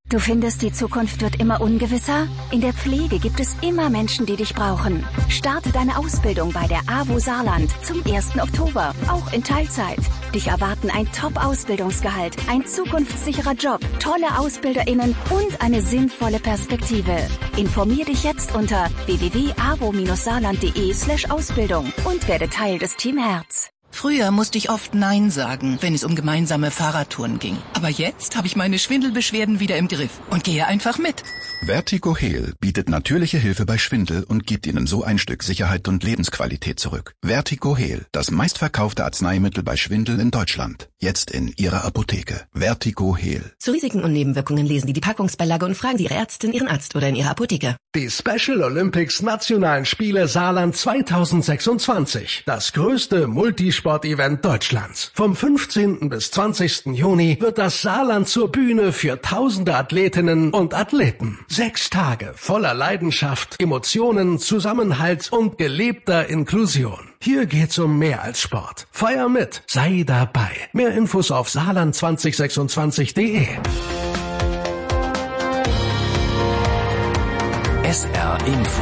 Du findest, die Zukunft wird immer ungewisser? In der Pflege gibt es immer Menschen, die dich brauchen. Starte deine Ausbildung bei der AWO Saarland zum 1. Oktober, auch in Teilzeit. Dich erwarten ein Top-Ausbildungsgehalt, ein zukunftssicherer Job, tolle AusbilderInnen und eine sinnvolle Perspektive. Informier dich jetzt unter www.abo-saarland.de/Ausbildung und werde Teil des Team Herz. Früher musste ich oft Nein sagen, wenn es um gemeinsame Fahrradtouren ging. Aber jetzt habe ich meine Schwindelbeschwerden wieder im Griff und gehe einfach mit. Vertigo Heal bietet natürliche Hilfe bei Schwindel und gibt Ihnen so ein Stück Sicherheit und Lebensqualität zurück. Vertigo Heal, das meistverkaufte Arzneimittel bei Schwindel in Deutschland. Jetzt in Ihrer Apotheke. Vertigo Heal. Zu Risiken und Nebenwirkungen lesen Sie die Packungsbeilage und fragen Sie Ihre Ärztin, Ihren Arzt oder in Ihrer Apotheke. Die Special Olympics Nationalen Spiele Saarland 2026. Das größte Multisport-Event Deutschlands. Vom 15. bis 20. Juni wird das Saarland zur Bühne für tausende Athletinnen und Athleten. 6 Tage voller Leidenschaft, Emotionen, Zusammenhalt und gelebter Inklusion. Hier geht's um mehr als Sport. Feier mit, sei dabei. Mehr Infos auf saarland2026.de. SR Info.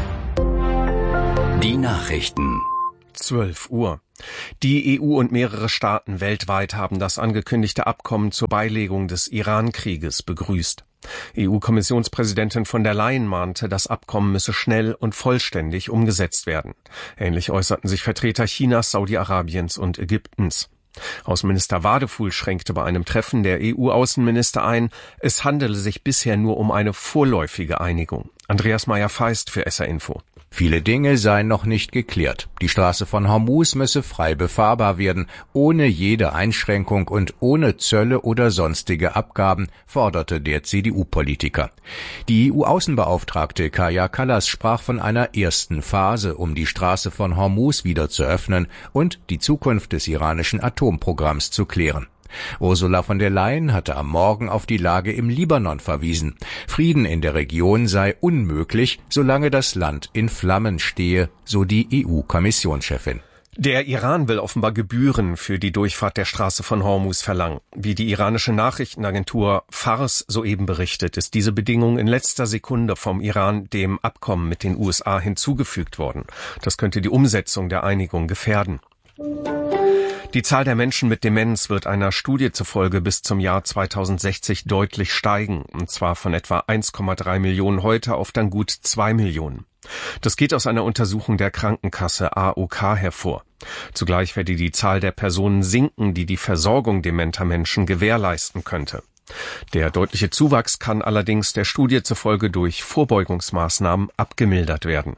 Die Nachrichten. 12 Uhr. Die EU und mehrere Staaten weltweit haben das angekündigte Abkommen zur Beilegung des Iran-Krieges begrüßt. EU-Kommissionspräsidentin von der Leyen mahnte, das Abkommen müsse schnell und vollständig umgesetzt werden. Ähnlich äußerten sich Vertreter Chinas, Saudi-Arabiens und Ägyptens. Außenminister Wadefuhl schränkte bei einem Treffen der EU-Außenminister ein, es handele sich bisher nur um eine vorläufige Einigung. Andreas Meyer-Feist für SR Info. Viele Dinge seien noch nicht geklärt. Die Straße von Hormuz müsse frei befahrbar werden, ohne jede Einschränkung und ohne Zölle oder sonstige Abgaben, forderte der CDU-Politiker. Die EU-Außenbeauftragte Kaja Kallas sprach von einer ersten Phase, um die Straße von Hormuz wieder zu öffnen und die Zukunft des iranischen Atomprogramms zu klären. Ursula von der Leyen hatte am Morgen auf die Lage im Libanon verwiesen. Frieden in der Region sei unmöglich, solange das Land in Flammen stehe, so die EU-Kommissionschefin. Der Iran will offenbar Gebühren für die Durchfahrt der Straße von Hormuz verlangen. Wie die iranische Nachrichtenagentur Fars soeben berichtet, ist diese Bedingung in letzter Sekunde vom Iran dem Abkommen mit den USA hinzugefügt worden. Das könnte die Umsetzung der Einigung gefährden. Die Zahl der Menschen mit Demenz wird einer Studie zufolge bis zum Jahr 2060 deutlich steigen, und zwar von etwa 1,3 Millionen heute auf dann gut 2 Millionen. Das geht aus einer Untersuchung der Krankenkasse AOK hervor. Zugleich werde die Zahl der Personen sinken, die die Versorgung dementer Menschen gewährleisten könnte. Der deutliche Zuwachs kann allerdings der Studie zufolge durch Vorbeugungsmaßnahmen abgemildert werden.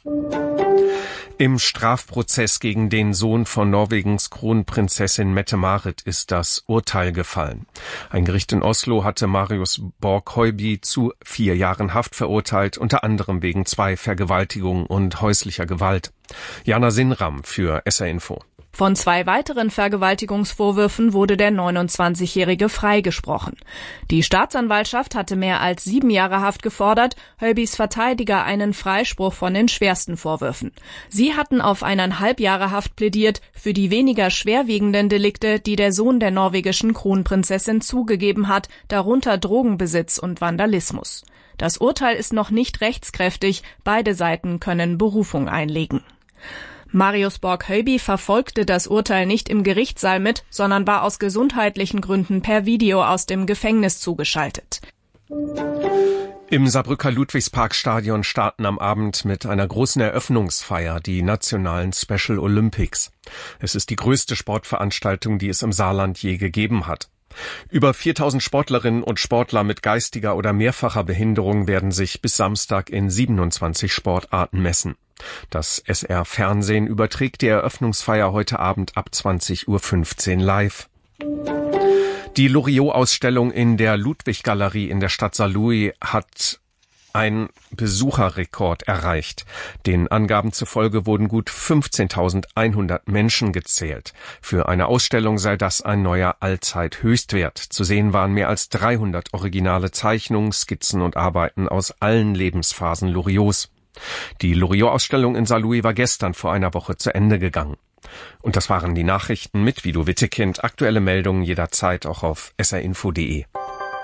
Im Strafprozess gegen den Sohn von Norwegens Kronprinzessin Mette-Marit ist das Urteil gefallen. Ein Gericht in Oslo hatte Marius Borg-Høiby zu 4 Jahren Haft verurteilt, unter anderem wegen 2 Vergewaltigungen und häuslicher Gewalt. Jana Sinram für SR Info. Von 2 weiteren Vergewaltigungsvorwürfen wurde der 29-Jährige freigesprochen. Die Staatsanwaltschaft hatte mehr als 7 Jahre Haft gefordert, Høibys Verteidiger einen Freispruch von den schwersten Vorwürfen. Sie hatten auf 1,5 Jahre Haft plädiert für die weniger schwerwiegenden Delikte, die der Sohn der norwegischen Kronprinzessin zugegeben hat, darunter Drogenbesitz und Vandalismus. Das Urteil ist noch nicht rechtskräftig, beide Seiten können Berufung einlegen. Marius Borg-Høiby verfolgte das Urteil nicht im Gerichtssaal mit, sondern war aus gesundheitlichen Gründen per Video aus dem Gefängnis zugeschaltet. Im Saarbrücker Ludwigsparkstadion starten am Abend mit einer großen Eröffnungsfeier die nationalen Special Olympics. Es ist die größte Sportveranstaltung, die es im Saarland je gegeben hat. Über 4000 Sportlerinnen und Sportler mit geistiger oder mehrfacher Behinderung werden sich bis Samstag in 27 Sportarten messen. Das SR-Fernsehen überträgt die Eröffnungsfeier heute Abend ab 20:15 Uhr live. Die Loriot-Ausstellung in der Ludwig-Galerie in der Stadt Saarlouis hat einen Besucherrekord erreicht. Den Angaben zufolge wurden gut 15.100 Menschen gezählt. Für eine Ausstellung sei das ein neuer Allzeithöchstwert. Zu sehen waren mehr als 300 originale Zeichnungen, Skizzen und Arbeiten aus allen Lebensphasen Loriots. Die Loriot-Ausstellung in Saarlouis war gestern vor einer Woche zu Ende gegangen. Und das waren die Nachrichten mit Vido Wittekind. Aktuelle Meldungen jederzeit auch auf srinfo.de.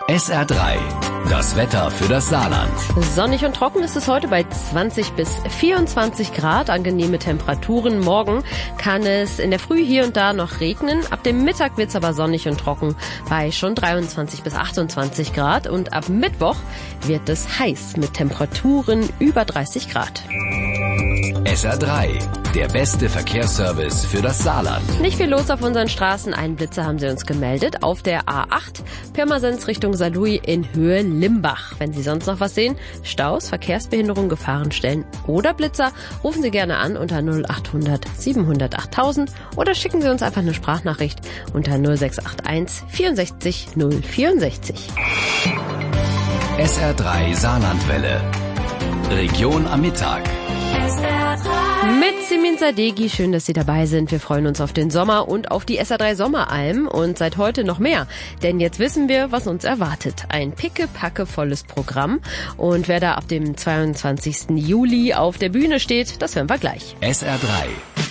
SR3, das Wetter für das Saarland. Sonnig und trocken ist es heute bei 20 bis 24 Grad, angenehme Temperaturen. Morgen kann es in der Früh hier und da noch regnen. Ab dem Mittag wird es aber sonnig und trocken bei schon 23 bis 28 Grad. Und ab Mittwoch wird es heiß mit Temperaturen über 30 Grad. SR3, der beste Verkehrsservice für das Saarland. Nicht viel los auf unseren Straßen. Einen Blitzer haben sie uns gemeldet. Auf der A8 Pirmasens Richtung Saarlouis in Höhe Limbach. Wenn Sie sonst noch was sehen, Staus, Verkehrsbehinderung, Gefahrenstellen oder Blitzer, rufen Sie gerne an unter 0800 700 8000 oder schicken Sie uns einfach eine Sprachnachricht unter 0681 64 064. SR3 Saarlandwelle. Region am Mittag. Mit Simin Sadeghi, schön, dass Sie dabei sind. Wir freuen uns auf den Sommer und auf die SR3 Sommeralm und seit heute noch mehr. Denn jetzt wissen wir, was uns erwartet. Ein pickepackevolles Programm. Und wer da ab dem 22. Juli auf der Bühne steht, das hören wir gleich. SR3